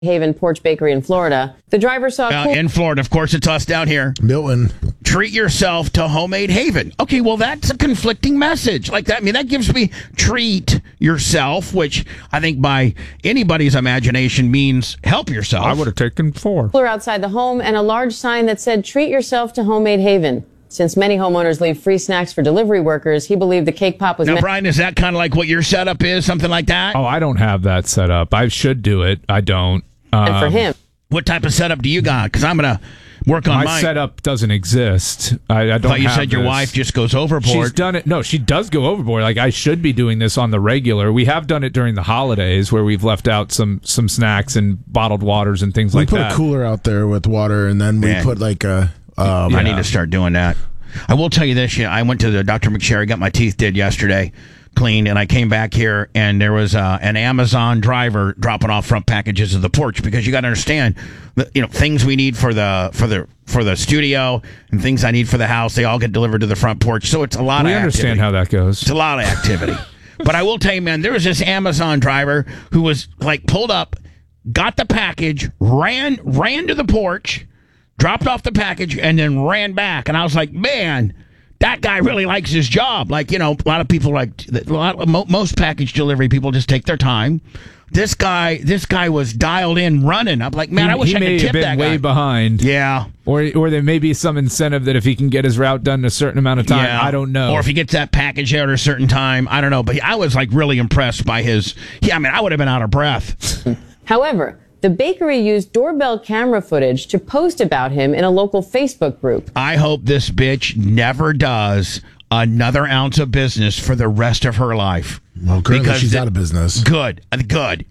Haven Porch Bakery in Florida. The driver saw... in Florida, of course, it's us down here. Milton. Treat yourself to Homemade Haven. Okay, well, that's a conflicting message. Like that, I mean, that gives me treat yourself, which I think by anybody's imagination means help yourself. I would have taken 4. Cooler outside the home and a large sign that said, treat yourself to Homemade Haven. Since many homeowners leave free snacks for delivery workers, he believed the cake pop was... Now, Brian, is that kind of like what your setup is? Something like that? Oh, I don't have that set up. I should do it. I don't. And for him. What type of setup do you got? Because I'm going to work on my mine. setup doesn't exist. I don't. I thought you have said your this. wife just goes overboard. She's done it. No, she does go overboard. Like, I should be doing this on the regular. We have done it during the holidays where we've left out some snacks and bottled waters and things like that. We put a cooler out there with water, and then we put like a... I need to start doing that. I will tell you this. I went to the Dr. McSherry, got my teeth did yesterday, cleaned, and I came back here, and there was an Amazon driver dropping off front packages of the porch, because you got to understand, things we need for the studio and things I need for the house, they all get delivered to the front porch. So it's a lot of activity. We understand how that goes. It's a lot of activity. But I will tell you, man, there was this Amazon driver who was like pulled up, got the package, ran to the porch, dropped off the package, and then ran back. And I was like, man, that guy really likes his job. Like, a lot of people most package delivery people just take their time. This guy was dialed in running. I'm like, man, I wish I could tip that guy. He may have been way behind. Yeah. Or there may be some incentive that if he can get his route done in a certain amount of time, I don't know. Or if he gets that package out at a certain time, I don't know. But I was like really impressed by his, I would have been out of breath. However, the bakery used doorbell camera footage to post about him in a local Facebook group. I hope this bitch never does another ounce of business for the rest of her life. Well, currently she's out of business. Good. I mean,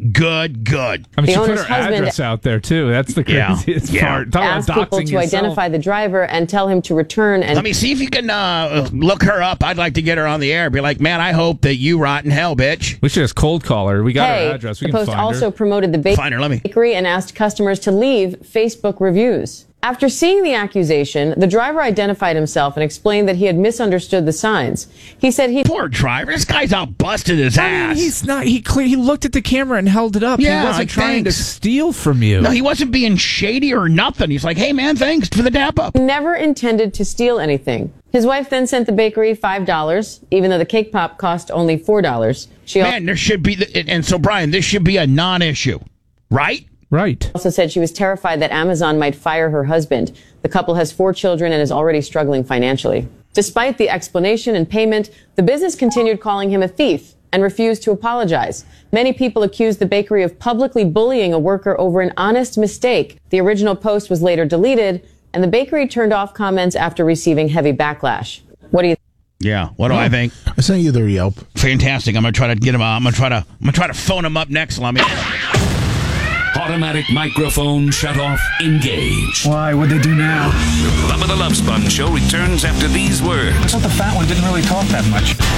The she put owner's her address out there, too. That's the craziest part. Ask people to identify the driver and tell him to return. And let me see if you can look her up. I'd like to get her on the air. Be like, man, I hope that you rot in hell, bitch. We should just cold call her. We got her address. We the can post find her. also promoted the bakery and asked customers to leave Facebook reviews. After seeing the accusation, the driver identified himself and explained that he had misunderstood the signs. He said Poor driver. This guy's all busted his ass. He's not. He looked at the camera and held it up. Yeah, he wasn't trying to steal from you. No, he wasn't being shady or nothing. He's like, hey, man, thanks for the dap up. He never intended to steal anything. His wife then sent the bakery $5, even though the cake pop cost only $4. There should be... And so, Brian, this should be a non-issue, right? Right. Also said she was terrified that Amazon might fire her husband. The couple has 4 children and is already struggling financially. Despite the explanation and payment, the business continued calling him a thief and refused to apologize. Many people accused the bakery of publicly bullying a worker over an honest mistake. The original post was later deleted, and the bakery turned off comments after receiving heavy backlash. What do you think? Yeah, what do I think? I sent you their Yelp. Fantastic. I'm gonna try to get him. I'm gonna try to phone him up next. Let me. Automatic microphone shut off. Engage. Why? What'd they do now? Bubba the Love Sponge Show returns after these words. I thought the fat one didn't really talk that much.